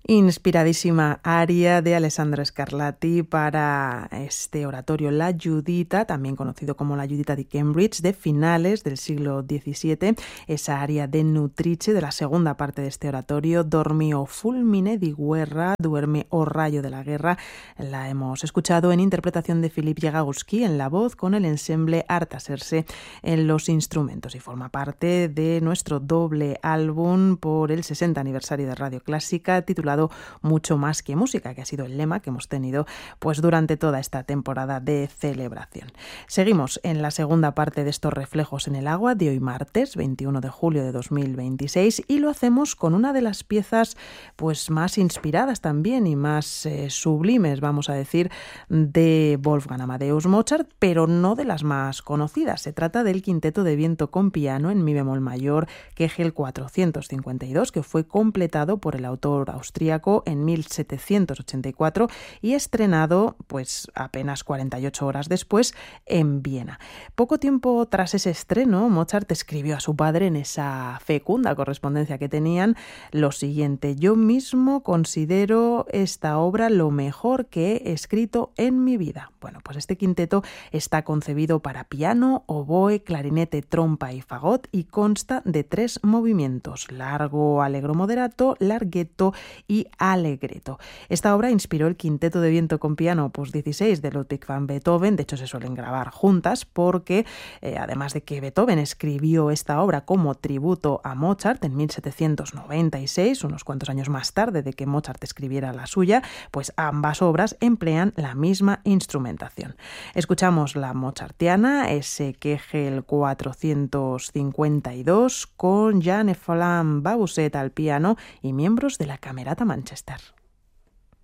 Inspiradísima aria de Alessandro Scarlatti para este oratorio La Giudita, también conocido como La Giudita di Cambridge, de finales del siglo XVII. Esa aria de Nutrice, de la segunda parte de este oratorio, Dormi o fulmine di guerra, duerme o rayo de la guerra. La hemos escuchado en interpretación de Filip Jagauski en la voz, con el ensemble Artaserse en los instrumentos, y forma parte de nuestro doble álbum por el 60 aniversario de Radio Clásica, titulado Mucho más que música, que ha sido el lema que hemos tenido pues durante toda esta temporada de celebración. Seguimos en la segunda parte de estos reflejos en el agua de hoy martes 21 de julio de 2026, y lo hacemos con una de las piezas pues más inspiradas también y más sublimes, vamos a decir, de Wolfgang Amadeus Mozart, pero no de las más conocidas. Se trata del quinteto de viento con piano en mi bemol mayor, Kegel 452, que fue completado por el autor austríaco en 1784 y estrenado pues apenas 48 horas después en Viena. Poco tiempo tras ese estreno, Mozart escribió a su padre en esa fecunda correspondencia que tenían lo siguiente: yo mismo considero esta obra lo mejor que he escrito en mi vida. Bueno, pues este quinteto está concebido para piano, oboe, clarinete, trompa y fagot, y consta de 3 movimientos: largo, allegro moderato, larghetto y allegretto. Esta obra inspiró el quinteto de viento con piano opus 16 de Ludwig van Beethoven. De hecho, se suelen grabar juntas porque, además de que Beethoven escribió esta obra como tributo a Mozart en 1796, unos cuantos años más tarde de que Mozart escribiera la suya, pues ambas obras emplean la misma instrumentación. Escuchamos la mozartiana, ese Kegel 452, con Jean-Flamme Babuset al piano y miembros de la Camerata Manchester.